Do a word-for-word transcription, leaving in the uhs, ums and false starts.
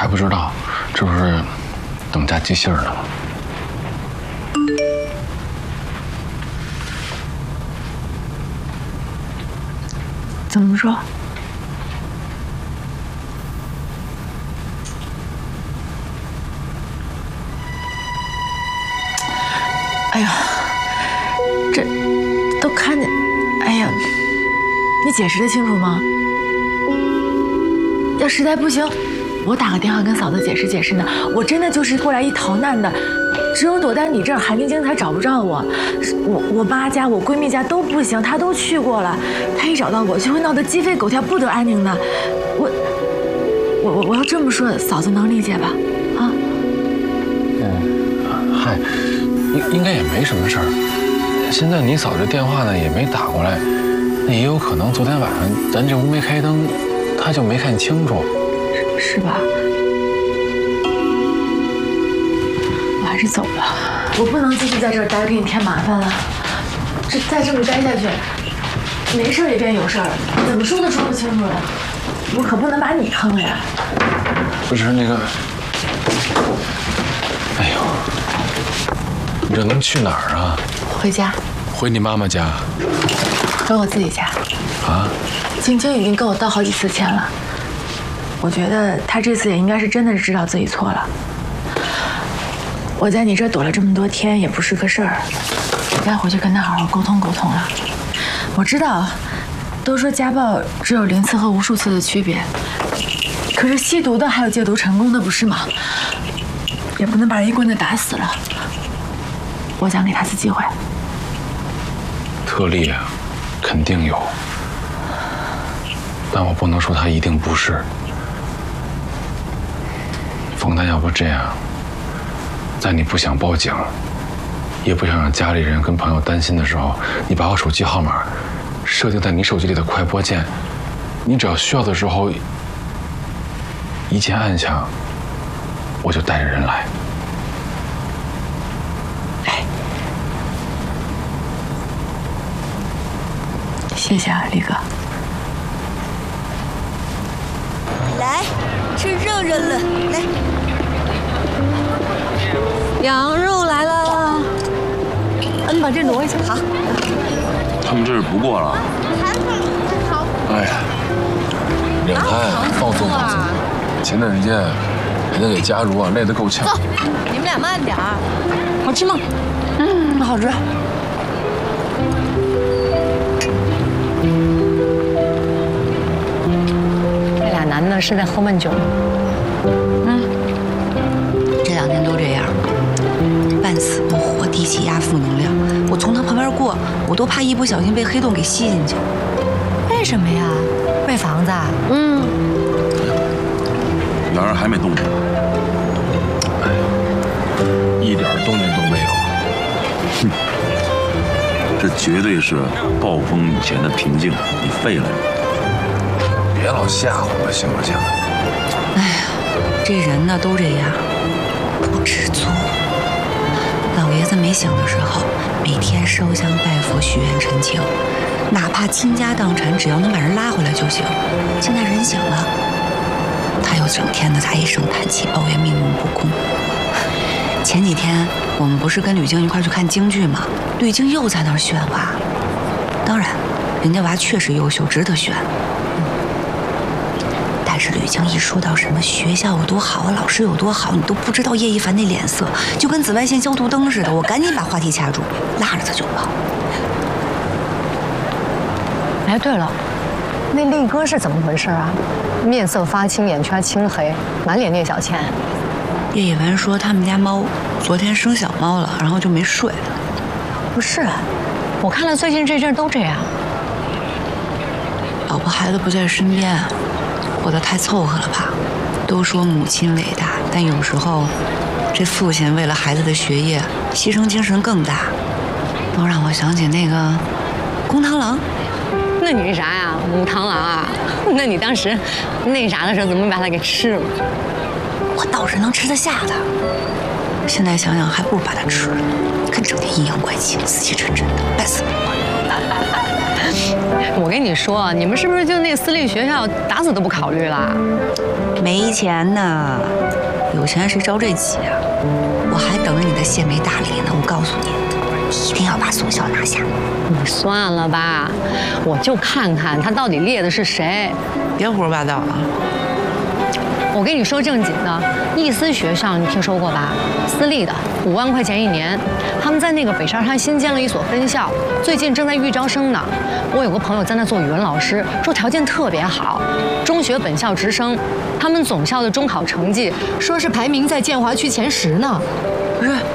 不知道，这不是等家接信儿呢吗？ 怎么说？哎呀，这都看见，哎呀，你解释得清楚吗？要实在不行，我打个电话跟嫂子解释解释呢。我真的就是过来一逃难的，只有躲在你这儿，韩晶晶才找不着我。我我妈家、我闺蜜家都不行，她都去过了。她一找到我，就会闹得鸡飞狗跳、不得安宁的。我我我我要这么说，嫂子能理解吧？啊？ 嗯，嗨，应应该也没什么事儿。现在你嫂子电话呢也没打过来，那也有可能昨天晚上咱这屋没开灯。他就没看清楚， 是吧？我还是走了，我不能继续在这儿待，给你添麻烦了。这再这么待下去，没事也变有事儿，怎么说都说不清楚了。我可不能把你坑了呀！ 不是那个，哎呦，你这能去哪儿啊？ 回家。 回你妈妈家？ 回我自己家。 啊？ 晶晶已经跟我道好几次歉了，我觉得她这次也应该是真的是知道自己错了。我在你这儿躲了这么多天也不是个事儿，我该回去跟她好好沟通沟通了。我知道，都说家暴只有零次和无数次的区别，可是吸毒的还有戒毒成功的，不是吗？也不能把人一棍子打死了。我想给她次机会。 特例啊，肯定有。但我不能说他一定不是。冯丹，要不这样，在你不想报警，也不想让家里人跟朋友担心的时候，你把我手机号码设定在你手机里的快播键，你只要需要的时候，一键按响，我就带着人来。 哎，谢谢啊，力哥。 来，吃热热了，来， 羊肉来了，你把这挪一下。 好。 他们这是不过了。 哎呀，两台放松放松，前段时间还得给家如啊累得够呛。 走，你们俩慢点儿。好吃吗？嗯，好吃。男的是在喝闷酒，嗯， 这两天都这样，半死不活，低气压，负能量。我从他旁边过，我都怕一不小心被黑洞给吸进去。 为什么呀？为房子啊？嗯。 杨儿还没动静， 哎，一点动静都没有。 哼，这绝对是暴风雨前的平静，你废了你。 别老吓唬我，行不行？ 哎呀，这人呢都这样，不知足。老爷子没醒的时候，每天烧香拜佛、许愿陈情，哪怕倾家荡产，只要能把人拉回来就行。现在人醒了，他又整天的在唉声叹气，抱怨命运不公。前几天我们不是跟吕晶一块去看京剧吗？吕晶又在那儿选娃，当然，人家娃确实优秀，值得选。但是吕晶一说到什么学校有多好啊，老师有多好，你都不知道叶一凡那脸色，就跟紫外线消毒灯似的。我赶紧把话题掐住，拉着他就跑。 哎，对了，那力哥是怎么回事啊？面色发青，眼圈青黑，满脸聂小倩。 叶一凡说他们家猫昨天生小猫了，然后就没睡。 不是，我看了最近这阵都这样。 老婆孩子不在身边，过得太凑合了吧？都说母亲伟大，但有时候这父亲为了孩子的学业牺牲精神更大，都让我想起那个公螳螂。 那你是啥呀？母螳螂啊？那你当时那啥的时候怎么没把它给吃了？ 我倒是能吃得下它，现在想想还不如把它吃了。看整天阴阳怪气，死气沉沉的，半死不活。 我跟你说，你们是不是就那个私立学校打死都不考虑啦？ 没钱呢，有钱谁着这急啊？我还等着你的谢梅大礼呢。我告诉你，一定要把宋校拿下。 你算了吧，我就看看他到底列的是谁。 别胡说八道啊！ 我跟你说正经的，艺思学校你听说过吧？私立的，五万块钱一年。他们在那个北沙滩新建了一所分校，最近正在预招生呢。我有个朋友在那做语文老师，说条件特别好，中学本校直升。他们总校的中考成绩说是排名在建华区前十呢。 不是，